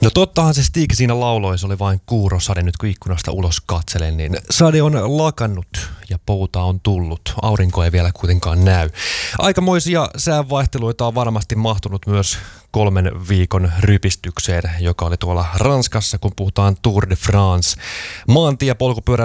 No tottahan se Stig siinä lauloi, se oli vain kuurosade nyt kun ikkunasta ulos katselen, niin sade on lakannut ja pouta on tullut. Aurinko ei vielä kuitenkaan näy. Aikamoisia säänvaihteluita on varmasti mahtunut myös 3 viikon rypistykseen, joka oli tuolla Ranskassa, kun puhutaan Tour de France. Maantie- ja polkupyörä